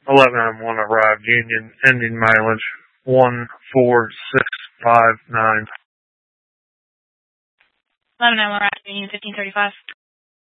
1191 arrived, Union, ending mileage 14659. 1191 arrived, Union 1535.